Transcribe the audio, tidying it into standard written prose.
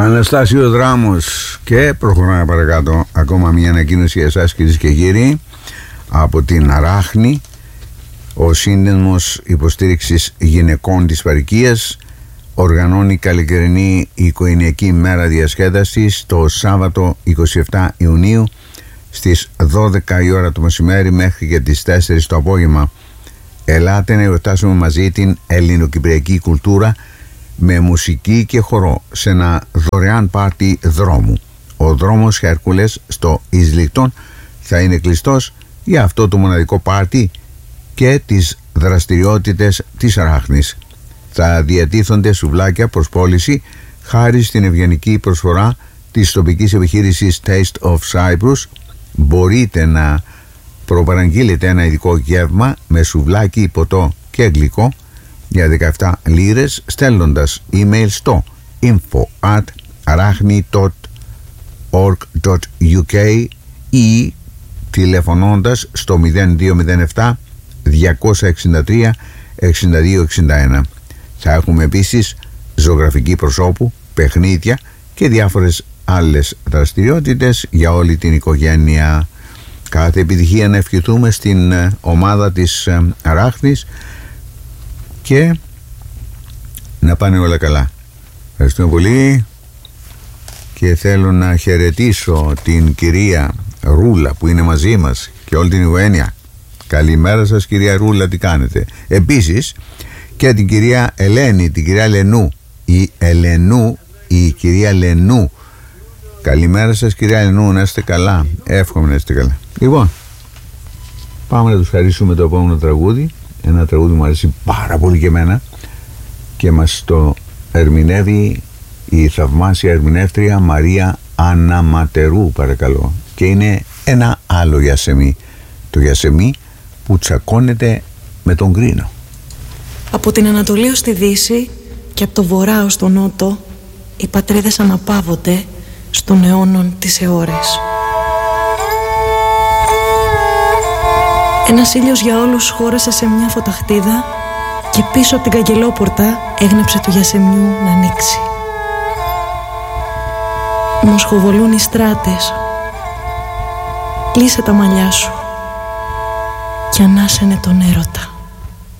Αναστάσιος Δράμος. Και προχωράμε παρακάτω. Ακόμα μια ανακοίνωση για εσάς, κυρίες και κύριοι, από την Αράχνη. Ο Σύνδεσμος Υποστήριξης Γυναικών της Παροικίας οργανώνει καλοκαιρινή οικογενειακή μέρα διασκέδασης το Σάββατο 27 Ιουνίου στις 12 η ώρα το μεσημέρι μέχρι και τις 4 το απόγευμα. Ελάτε να εορτάσουμε μαζί την ελληνοκυπριακή κουλτούρα με μουσική και χορό σε ένα δωρεάν πάρτι δρόμου. Ο δρόμος Χέρκουλες στο Ισλικτόν θα είναι κλειστός για αυτό το μοναδικό πάρτι και τις δραστηριότητες της Αράχνης. Θα διατίθονται σουβλάκια προς πώληση χάρη στην ευγενική προσφορά της τοπικής επιχείρησης Taste of Cyprus. Μπορείτε να προπαραγγείλετε ένα ειδικό γεύμα με σουβλάκι, ποτό και γλυκό για 17 λίρες στέλνοντας email στο info@arachni.org.uk ή τηλεφωνώντας στο 0207 263 6261. Θα έχουμε επίσης ζωγραφική προσώπου, παιχνίδια και διάφορες άλλες δραστηριότητες για όλη την οικογένεια. Κάθε επιτυχία να ευχηθούμε στην ομάδα της Αράχνης και να πάνε όλα καλά. Ευχαριστούμε πολύ και θέλω να χαιρετήσω την κυρία Ρούλα που είναι μαζί μας και όλη την οικογένεια. Καλημέρα σας, κυρία Ρούλα, τι κάνετε? Επίσης και την κυρία Ελένη, την κυρία Λενού, η κυρία Λενού. Καλημέρα σας, κυρία Λενού, να είστε καλά. Εύχομαι να είστε καλά. Λοιπόν, πάμε να τους χαρίσουμε το επόμενο τραγούδι. Ένα τραγούδι που μου αρέσει πάρα πολύ και εμένα και μας το ερμηνεύει η θαυμάσια ερμηνεύτρια Μαρία Αναματερού, παρακαλώ. Και είναι ένα άλλο γιασεμί, το γιασεμί που τσακώνεται με τον κρίνο. Από την Ανατολή ως τη Δύση και από το Βορρά ως τον Νότο, οι πατρίδες αναπαύονται στον αιώνων τις αιώρες. Ένας ήλιος για όλους χώρασε σε μια φωταχτίδα και πίσω από την καγκελόπορτα έγνεψε του γιασεμιού να ανοίξει. Μοσχοβολούν οι στράτες. Κλείσε τα μαλλιά σου και ανάσαινε τον έρωτα.